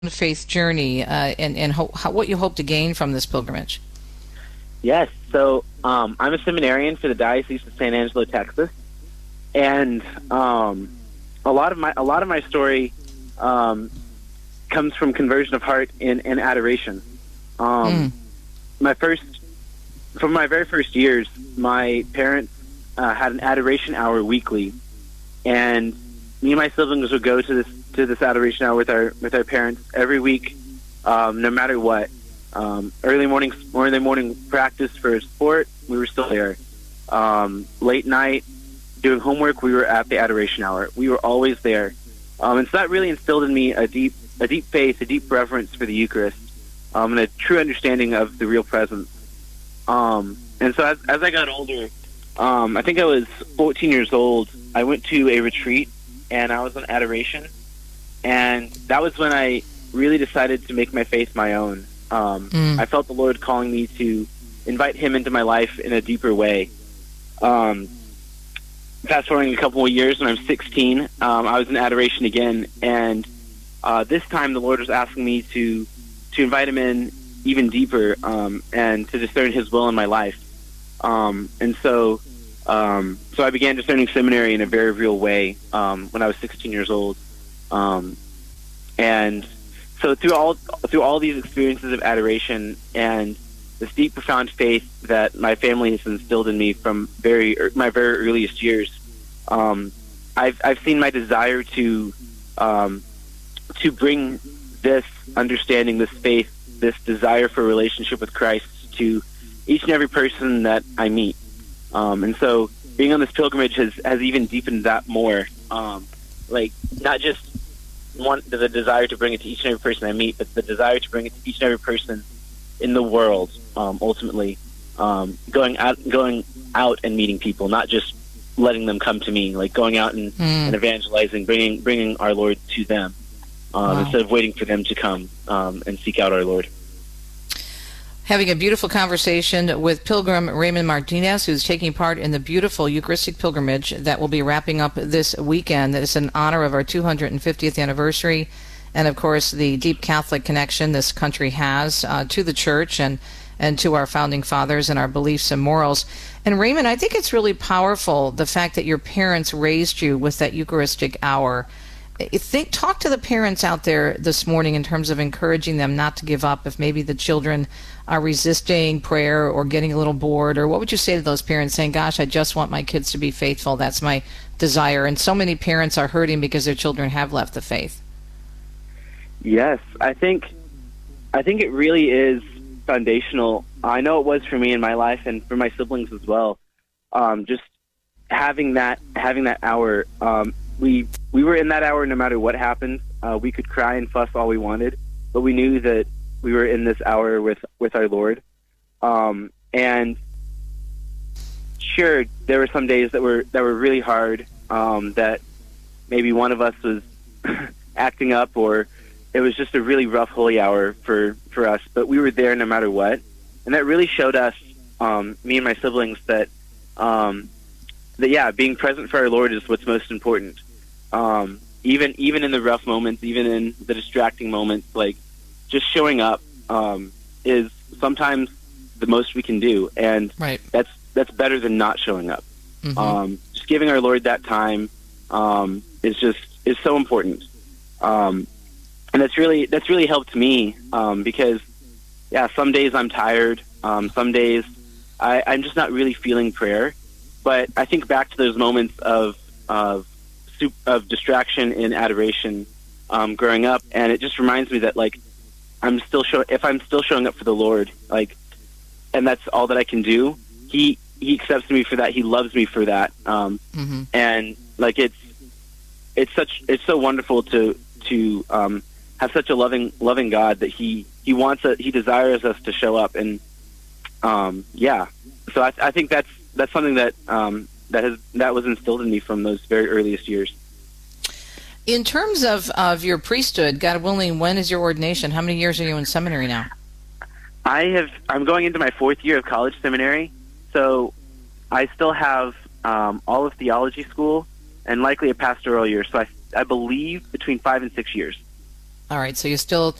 faith journey and what you hope to gain from this pilgrimage. Yes. So I'm a seminarian for the Diocese of San Angelo, Texas, and a lot of my story comes from conversion of heart and adoration. Um, my first From my very first years, my parents had an adoration hour weekly, and me and my siblings would go to this adoration hour with our parents every week, no matter what. Early morning practice for sport, we were still there. Late night doing homework, we were at the adoration hour. We were always there, and so that really instilled in me a deep faith, a deep reverence for the Eucharist, and a true understanding of the real presence. And so as I got older, I think I was 14 years old, I went to a retreat and I was on adoration. And that was when I really decided to make my faith my own. I felt the Lord calling me to invite Him into my life in a deeper way. Fast forwarding a couple of years, when I was 16, I was in adoration again. And this time the Lord was asking me to invite Him in even deeper, and to discern His will in my life. And so I began discerning seminary in a very real way when I was 16 years old. And so through all these experiences of adoration and this deep, profound faith that my family has instilled in me from my very earliest years, I've seen my desire to bring this understanding, this faith, this desire for a relationship with Christ to each and every person that I meet. And so being on this pilgrimage has even deepened that more. Not just the desire to bring it to each and every person I meet, but the desire to bring it to each and every person in the world, ultimately. Going out and meeting people, not just letting them come to me, like going out and evangelizing, bringing our Lord to them. Instead of waiting for them to come and seek out our Lord. Having a beautiful conversation with Pilgrim Raymond Martinez, who's taking part in the beautiful Eucharistic pilgrimage that will be wrapping up this weekend. That is in honor of our 250th anniversary, and of course the deep Catholic connection this country has to the Church and to our founding fathers and our beliefs and morals. And Raymond, I think it's really powerful, the fact that your parents raised you with that Eucharistic hour. Talk to the parents out there this morning in terms of encouraging them not to give up if maybe the children are resisting prayer or getting a little bored. Or what would you say to those parents saying, gosh, I just want my kids to be faithful. That's my desire. And so many parents are hurting because their children have left the faith. Yes, I think it really is foundational. I know it was for me in my life and for my siblings as well. Just having that hour, we were in that hour no matter what happened. We could cry and fuss all we wanted, but we knew that we were in this hour with our Lord. And sure, there were some days that were really hard, that maybe one of us was acting up, or it was just a really rough holy hour for us, but we were there no matter what. And that really showed us, me and my siblings, that being present for our Lord is what's most important. Even in the rough moments, even in the distracting moments, like just showing up is sometimes the most we can do, and right. That's better than not showing up. Just giving our Lord that time is so important, and that's really helped me, because some days I'm tired, some days I'm just not really feeling prayer, but I think back to those moments of distraction and adoration growing up, and it just reminds me that if I'm still showing up for the Lord, and that's all that I can do, He accepts me for that. He loves me for that, and it's so wonderful to have such a loving God that He desires us to show up, and so I think that's something that that was instilled in me from those very earliest years. In terms of your priesthood, God willing, when is your ordination? How many years are you in seminary now? I'm going into my 4th year of college seminary, so I still have all of theology school and likely a pastoral year. So I believe between 5 and 6 years. All right, so you still